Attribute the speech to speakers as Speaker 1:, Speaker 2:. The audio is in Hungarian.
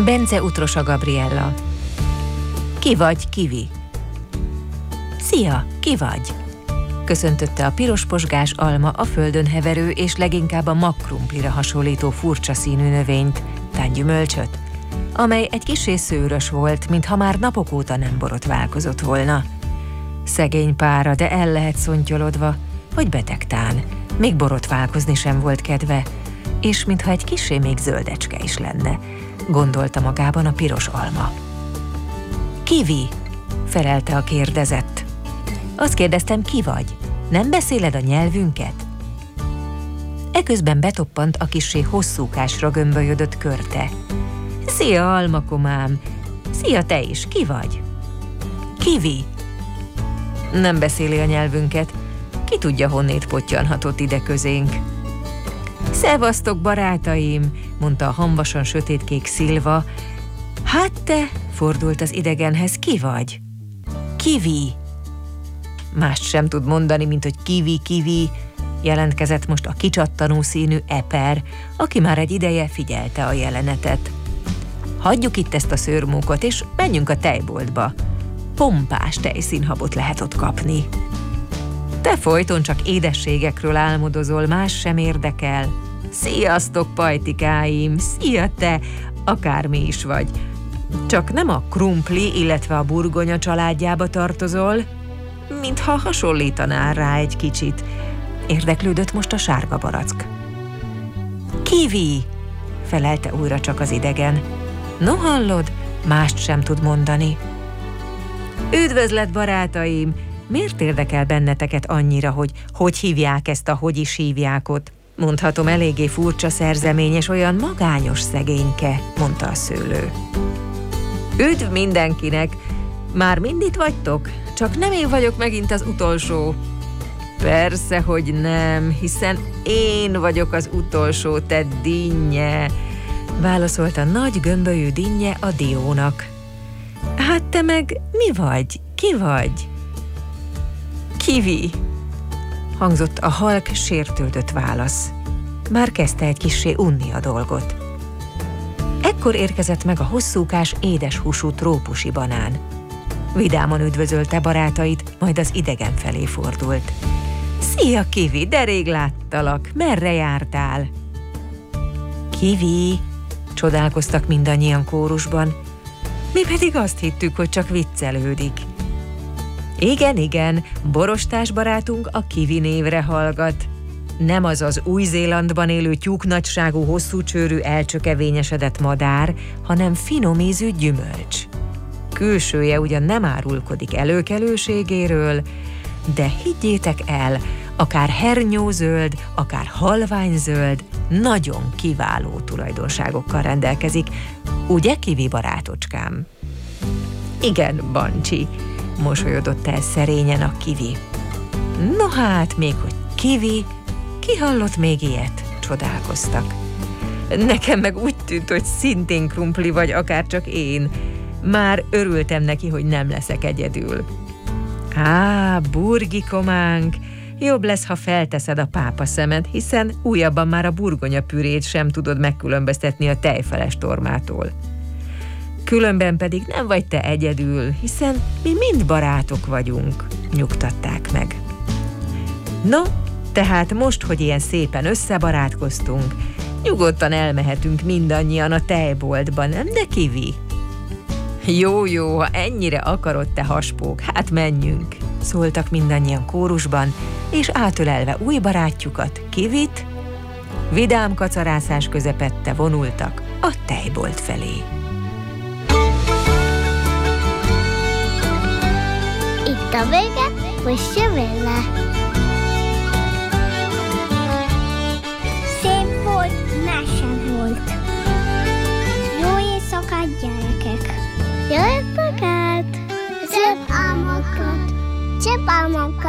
Speaker 1: Bence Utrosa Gabriella. Ki vagy, Kivi? Szia, ki vagy? Köszöntötte a pirosposgás alma a földön heverő és leginkább a magkrumplira hasonlító furcsa színű növényt, tánygyümölcsöt, amely egy kissé szőrös volt, mintha már napok óta nem borotválkozott volna. Szegény pára, de el lehet szontyolodva, vagy betegtán, még borotválkozni sem volt kedve, és mintha egy kissé még zöldecske is lenne, gondolta magában a piros alma. Kivi, felelte a kérdezett. Azt kérdeztem, ki vagy? Nem beszéled a nyelvünket? Eközben betoppant a kissé hosszúkásra gömbölyödött körte. Szia, almakomám! Szia, te is, ki vagy? Kivi! Nem beszéli a nyelvünket. Ki tudja, honnét pottyanhatott ide közénk. Szevasztok, barátaim! Mondta a hamvasan sötétkék Szilva. Hát te, fordult az idegenhez, ki vagy? Kivi! Mást sem tud mondani, mint hogy kivi, jelentkezett most a kicsattanó színű Eper, aki már egy ideje figyelte a jelenetet. Hagyjuk itt ezt a szőrmókot, és menjünk a tejboltba. Pompás tejszínhabot lehet ott kapni. Te folyton csak édességekről álmodozol, más sem érdekel. Sziasztok, pajtikáim! Szia te, akármi is vagy. Csak nem a krumpli, illetve a burgonya családjába tartozol, mintha hasonlítanál rá egy kicsit. Érdeklődött most a sárga barack. Kivi, felelte újra csak az idegen. No hallod, mást sem tud mondani. Üdvözlet, barátaim! Miért érdekel benneteket annyira, hogy hívják ezt a hogy is hívjákot? Mondhatom, eléggé furcsa szerzemény, és olyan magányos szegényke, mondta a szőlő. Üdv mindenkinek! Már mind itt vagytok? Csak nem én vagyok megint az utolsó. Persze, hogy nem, hiszen én vagyok az utolsó, te dinnye, válaszolta nagy gömbölyű dinnye a diónak. Hát te meg mi vagy? Ki vagy? Kivi, hangzott a halk sértődött válasz. Már kezdte egy kissé unni a dolgot. Ekkor érkezett meg a hosszúkás, édeshúsú trópusi banán. Vidáman üdvözölte barátait, majd az idegen felé fordult. Szia, Kivi, de rég láttalak, merre jártál? Kivi, csodálkoztak mindannyian kórusban. Mi pedig azt hittük, hogy csak viccelődik. Igen, borostás barátunk a Kivi névre hallgat. Nem az az Új-Zélandban élő tyúknagyságú, hosszú csőrű, elcsökevényesedett madár, hanem finom ízű gyümölcs. Külsője ugyan nem árulkodik előkelőségéről, de higgyétek el, akár hernyózöld, akár halványzöld, nagyon kiváló tulajdonságokkal rendelkezik. Ugye, Kivi barátocskám? Igen, Bancsi, mosolyodott el szerényen a Kivi. No hát, még hogy Kivi, ki hallott még ilyet? Csodálkoztak. Nekem meg úgy tűnt, hogy szintén krumpli vagy, akár csak én. Már örültem neki, hogy nem leszek egyedül. Á, burgikománk, jobb lesz, ha felteszed a pápa szemed, hiszen újabban már a burgonyapürét sem tudod megkülönböztetni a tejfeles tormától. Különben pedig nem vagy te egyedül, hiszen mi mind barátok vagyunk, nyugtatták meg. No, tehát most, hogy ilyen szépen összebarátkoztunk, nyugodtan elmehetünk mindannyian a tejboltba, nem de, Kivi? Jó, ha ennyire akarod, te haspók, hát menjünk, szóltak mindannyian kórusban, és átölelve új barátjukat, Kivit, vidám kacarászás közepette vonultak a tejbolt felé.
Speaker 2: Itt a vége, most jövő le. Szép volt, mese volt. Jó éjszakát, gyerekek! Jó éjszakát! Szép álmokat! Szép álmokat!